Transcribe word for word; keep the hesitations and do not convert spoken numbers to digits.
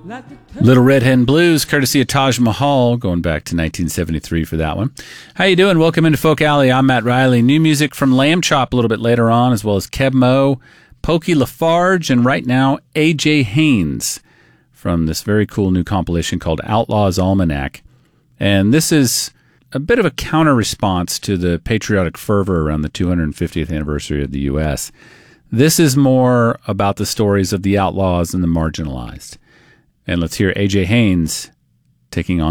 Little Red Hen Blues, courtesy of Taj Mahal, going back to nineteen seventy-three for that one. How you doing? Welcome into Folk Alley. I'm Matt Riley. New music from Lamb Chop a little bit later on, as well as Keb Mo, Pokey Lafarge, and right now A J Haynes from this very cool new compilation called Outlaws Almanac. And this is a bit of a counter-response to the patriotic fervor around the two hundred fiftieth anniversary of the U S. This is more about the stories of the outlaws and the marginalized. And let's hear A J Haynes taking on